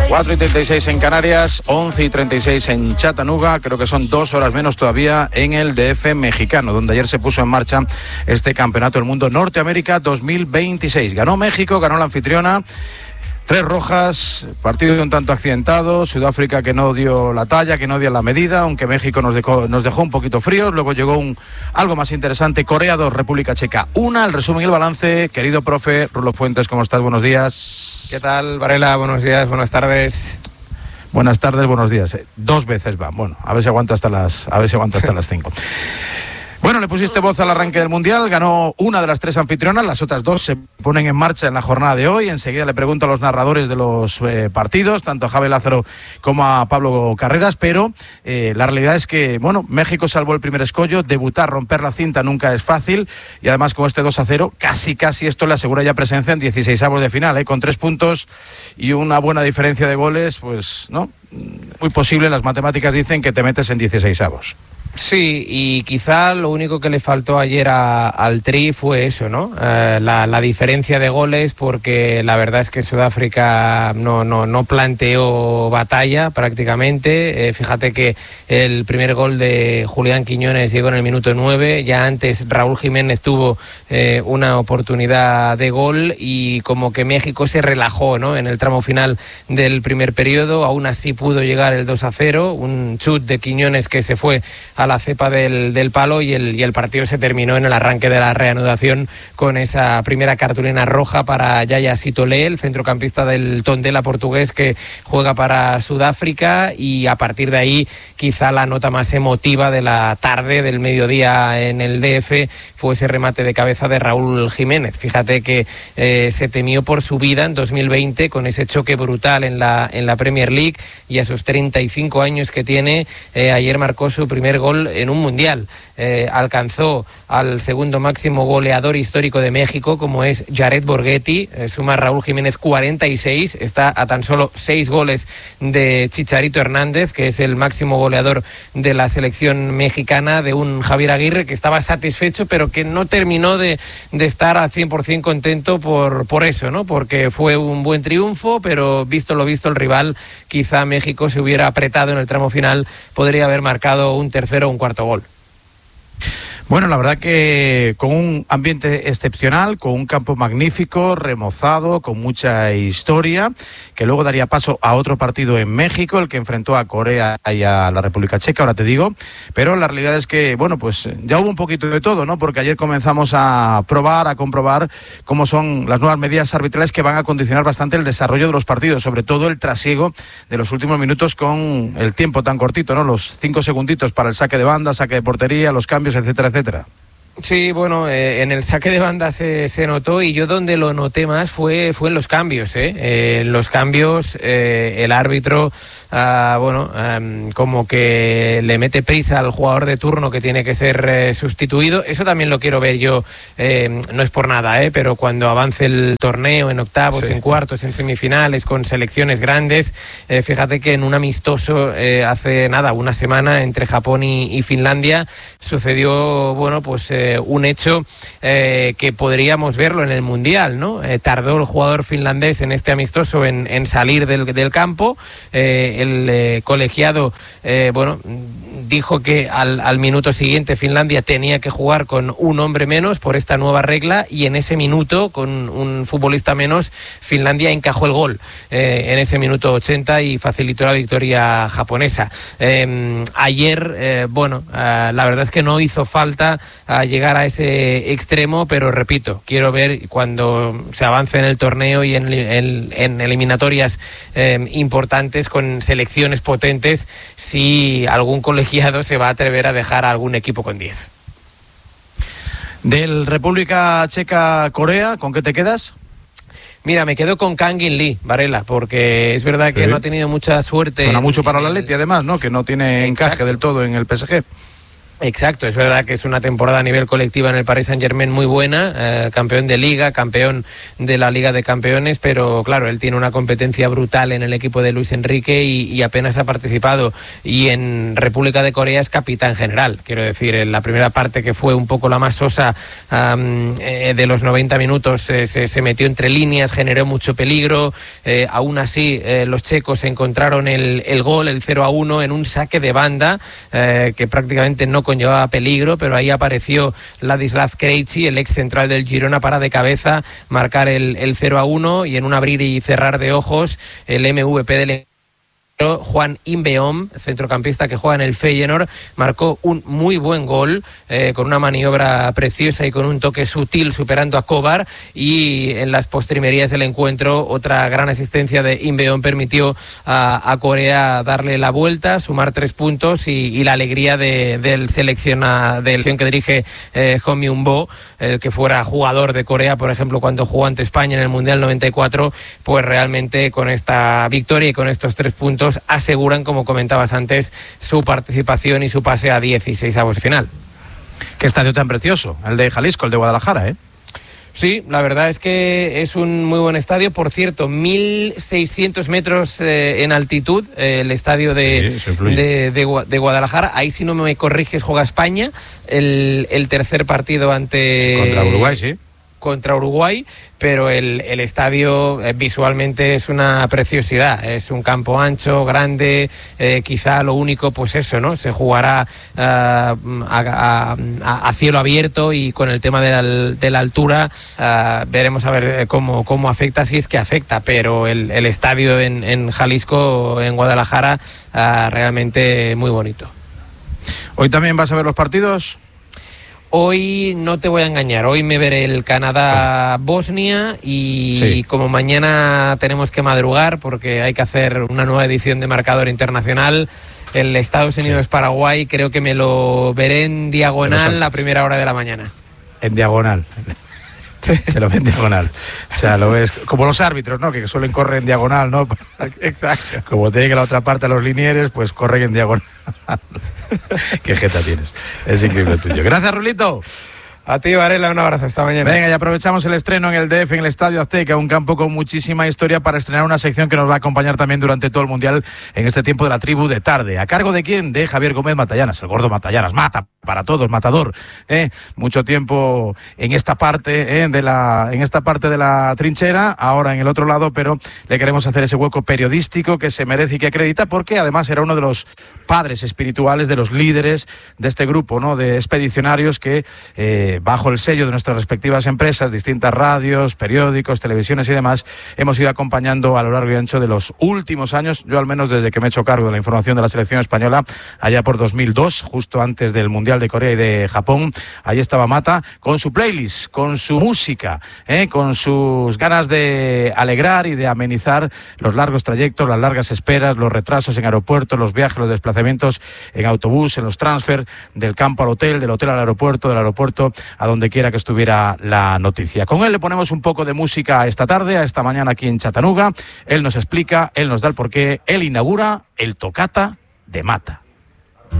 4:36 en Canarias, 11:36 en Chattanooga. Creo que son 2 horas menos todavía en el DF mexicano, donde ayer se puso en marcha este Campeonato del Mundo Norteamérica 2026. Ganó México, ganó la anfitriona. 3 rojas, partido un tanto accidentado, Sudáfrica que no dio la talla, que no dio la medida, aunque México nos dejó un poquito fríos. Luego llegó algo más interesante, Corea 2, República Checa 1. El resumen y el balance, querido profe Rulo Fuentes, ¿cómo estás? Buenos días. ¿Qué tal, Varela? Buenos días, buenas tardes. Buenas tardes, buenos días. 2 veces van. Bueno, a ver si aguanta hasta las 5. Bueno, le pusiste voz al arranque del Mundial, ganó una de las 3 anfitrionas, las otras 2 se ponen en marcha en la jornada de hoy. Enseguida le pregunto a los narradores de los partidos, tanto a Javi Lázaro como a Pablo Carreras, pero la realidad es que, bueno, México salvó el primer escollo, debutar, romper la cinta nunca es fácil, y además con este 2-0, casi esto le asegura ya presencia en 16avos de final, con 3 puntos y una buena diferencia de goles, pues, ¿no? Muy posible, las matemáticas dicen que te metes en 16avos. Sí, y quizá lo único que le faltó ayer al Tri fue eso, ¿no? La diferencia de goles, porque la verdad es que Sudáfrica no planteó batalla prácticamente. Fíjate que el primer gol de Julián Quiñones llegó en el minuto 9, ya antes Raúl Jiménez tuvo una oportunidad de gol y como que México se relajó, ¿no? En el tramo final del primer periodo, aún así pudo llegar el 2-0, un chut de Quiñones que se fue a la cepa del palo y el partido se terminó en el arranque de la reanudación con esa primera cartulina roja para Yaya Sitolé, el centrocampista del Tondela portugués que juega para Sudáfrica, y a partir de ahí quizá la nota más emotiva de la tarde, del mediodía en el DF, fue ese remate de cabeza de Raúl Jiménez. Fíjate que se temió por su vida en 2020 con ese choque brutal en la Premier League, y a sus 35 años que tiene, ayer marcó su primer gol en un mundial. Alcanzó al segundo máximo goleador histórico de México, como es Jared Borghetti. Suma Raúl Jiménez 46, está a tan solo 6 goles de Chicharito Hernández, que es el máximo goleador de la selección mexicana, de un Javier Aguirre que estaba satisfecho, pero que no terminó de estar al 100% contento por eso, ¿no? Porque fue un buen triunfo, pero visto lo visto el rival, quizá México se hubiera apretado en el tramo final, podría haber marcado un tercero o un cuarto gol. Bueno, la verdad que con un ambiente excepcional, con un campo magnífico, remozado, con mucha historia, que luego daría paso a otro partido en México, el que enfrentó a Corea y a la República Checa, ahora te digo, pero la realidad es que, bueno, pues ya hubo un poquito de todo, ¿no? Porque ayer comenzamos a comprobar cómo son las nuevas medidas arbitrales que van a condicionar bastante el desarrollo de los partidos, sobre todo el trasiego de los últimos minutos con el tiempo tan cortito, ¿no? Los 5 segunditos para el saque de banda, saque de portería, los cambios, etcétera, etcétera. Sí, bueno, en el saque de banda se notó, y yo donde lo noté más fue en los cambios, en los cambios el árbitro, como que le mete prisa al jugador de turno que tiene que ser sustituido. Eso también lo quiero ver yo, no es por nada, pero cuando avance el torneo en octavos, sí, en cuartos, en semifinales, con selecciones grandes, fíjate que en un amistoso hace nada, una semana, entre Japón y Finlandia, sucedió, bueno, pues un hecho que podríamos verlo en el Mundial, ¿no? Tardó el jugador finlandés en este amistoso en salir del campo. El colegiado, dijo que al minuto siguiente Finlandia tenía que jugar con un hombre menos por esta nueva regla, y en ese minuto, con un futbolista menos, Finlandia encajó el gol en ese minuto 80 y facilitó la victoria japonesa. Ayer, la verdad es que no hizo falta llegar a ese extremo, pero repito, quiero ver cuando se avance en el torneo y en eliminatorias importantes con selecciones potentes, si algún colegiado se va a atrever a dejar a algún equipo con 10. Del República Checa-Corea, ¿con qué te quedas? Mira, me quedo con Kangin Lee, Varela, porque es verdad que no ha tenido mucha suerte. Suena mucho para el Atleti, además, ¿no? Que no tiene encaje del todo en el PSG. Exacto, es verdad que es una temporada a nivel colectiva en el Paris Saint-Germain muy buena, campeón de Liga, campeón de la Liga de Campeones, pero claro, él tiene una competencia brutal en el equipo de Luis Enrique y apenas ha participado, y en República de Corea es capitán general, quiero decir, en la primera parte, que fue un poco la más sosa de los 90 minutos, se metió entre líneas, generó mucho peligro, aún así los checos encontraron el gol, el 0-1, en un saque de banda que prácticamente no conllevaba peligro, pero ahí apareció Ladislav Krejci, el ex central del Girona, para de cabeza marcar el 0-1, y en un abrir y cerrar de ojos el MVP del Juan Inbeom, centrocampista que juega en el Feyenoord, marcó un muy buen gol con una maniobra preciosa y con un toque sutil, superando a Kovar, y en las postrimerías del encuentro otra gran asistencia de Inbeom permitió a Corea darle la vuelta, sumar 3 puntos, y la alegría del selección que dirige Hong Myung-bo, el que fuera jugador de Corea, por ejemplo, cuando jugó ante España en el Mundial 94, pues realmente con esta victoria y con estos 3 puntos aseguran, como comentabas antes, su participación y su pase a 16avos de final. Qué estadio tan precioso, el de Jalisco, el de Guadalajara, ¿eh? Sí, la verdad es que es un muy buen estadio. Por cierto, 1.600 metros en altitud, el estadio de Guadalajara. Ahí, si no me corriges, juega España. El tercer partido contra Uruguay, sí. Contra Uruguay, pero el estadio visualmente es una preciosidad, es un campo ancho, grande, quizá lo único, pues eso, ¿no? Se jugará a cielo abierto, y con el tema de la altura veremos a ver cómo afecta, si es que afecta, pero el estadio en Jalisco, en Guadalajara, realmente muy bonito. ¿Hoy también vas a ver los partidos? Hoy no te voy a engañar, hoy me veré el Canadá-Bosnia, y sí, como mañana tenemos que madrugar porque hay que hacer una nueva edición de Marcador Internacional, el Estados Unidos-Paraguay, creo que me lo veré en diagonal a primera hora de la mañana. En diagonal. Se lo ve en diagonal. O sea, lo ves como los árbitros, ¿no? Que suelen correr en diagonal, ¿no? Exacto. Como tiene que la otra parte a los linieres, pues corren en diagonal. Qué jeta tienes. Es increíble el tuyo. Gracias, Rulito. A ti, Varela, un abrazo, hasta mañana. Venga, y aprovechamos el estreno en el DF, en el Estadio Azteca, un campo con muchísima historia, para estrenar una sección que nos va a acompañar también durante todo el Mundial en este tiempo de la tribu de tarde. ¿A cargo de quién? De Javier Gómez Matallanas, el gordo Matallanas. Mata para todos, matador. Mucho tiempo en esta parte, en esta parte de la trinchera, ahora en el otro lado, pero le queremos hacer ese hueco periodístico que se merece y que acredita, porque además era uno de los padres espirituales, de los líderes de este grupo, ¿no? De expedicionarios que bajo el sello de nuestras respectivas empresas, distintas radios, periódicos, televisiones y demás, hemos ido acompañando a lo largo y ancho de los últimos años, yo al menos desde que me he hecho cargo de la información de la selección española, allá por 2002, justo antes del Mundial de Corea y de Japón. Ahí estaba Mata con su playlist, con su música, con sus ganas de alegrar y de amenizar los largos trayectos, las largas esperas, los retrasos en aeropuertos, los viajes, los desplazamientos en autobús, en los transfer del campo al hotel, del hotel al aeropuerto, del aeropuerto a donde quiera que estuviera la noticia. Con él le ponemos un poco de música esta tarde, a esta mañana aquí en Chattanooga. Él nos explica, él nos da el porqué, él inaugura el Tocata de Mata.